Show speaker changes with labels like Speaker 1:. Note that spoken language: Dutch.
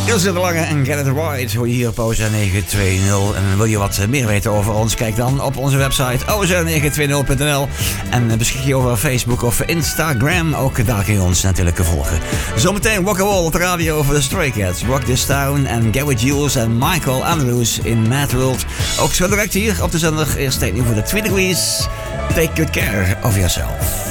Speaker 1: Ilse de Lange en Get It Right hoor je hier op OZ 920. En wil je wat meer weten over ons? Kijk dan op onze website oz920.nl. En beschik je over Facebook of Instagram. Ook daar kun je ons natuurlijk volgen. Zometeen Rock'n'Roll op de radio voor de Stray Cats. Rock This Town en Gary Jules en Michael Andrews in Mad World. Ook zo direct hier op de zender. Eerst tijd nu voor de 2 Degrees. Take good care of yourself.